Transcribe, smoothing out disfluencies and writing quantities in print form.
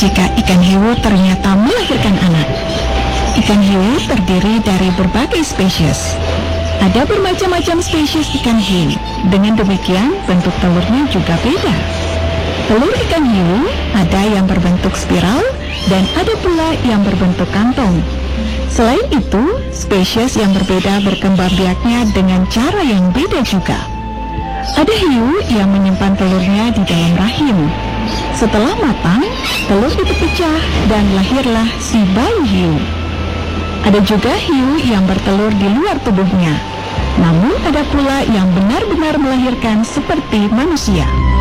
jika ikan hiu ternyata melahirkan anak. Ikan hiu terdiri dari berbagai spesies. Ada bermacam-macam spesies ikan hiu. Dengan demikian, bentuk telurnya juga beda. Telur ikan hiu ada yang berbentuk spiral dan ada pula yang berbentuk kantong. Selain itu, spesies yang berbeda berkembang biaknya dengan cara yang beda juga. Ada hiu yang menyimpan telurnya di dalam rahim. Setelah matang, telur itu pecah dan lahirlah si bayi hiu. Ada juga hiu yang bertelur di luar tubuhnya. Namun ada pula yang benar-benar melahirkan seperti manusia.